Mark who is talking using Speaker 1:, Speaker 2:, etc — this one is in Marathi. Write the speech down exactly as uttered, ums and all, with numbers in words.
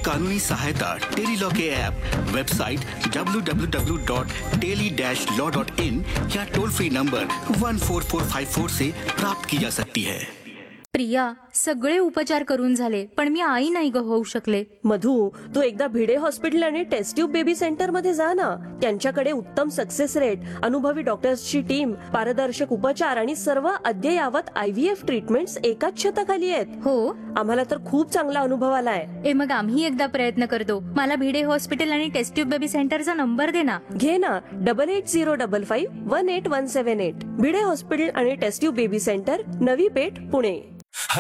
Speaker 1: कानूनी सहायता tele law K app, website W W W dot tele dash law dot in या toll free number one four four five four से प्राप्त की जा सकती है।
Speaker 2: प्रिया, सगळे उपचार करून झाले पण मी आई नाही ग होऊ शकले।
Speaker 3: मधु, तू एकदा भिडे हॉस्पिटल आणि टेस्ट ट्यूब बेबी सेंटर मध्ये जा ना। त्यांच्याकडे उत्तम सक्सेस रेट, अनुभवी डॉक्टर्सची टीम, पारदर्शक उपचार आणि सर्व अद्ययावत आय व्ही एफ ट्रीटमेंट्स एकाच छताखाली आहेत।
Speaker 2: हो,
Speaker 3: आम्हाला तर खूप चांगला अनुभव आलाय।
Speaker 2: ए मग आम्ही एकदा प्रयत्न करतो। मला भिडे हॉस्पिटल आणि टेस्ट ट्यूब बेबी सेंटरचा नंबर दे ना।
Speaker 3: घे ना, double eight zero double five one eight one seven eight. Bhide hospital आणि taste tube baby centre, Navi Peth, Pune.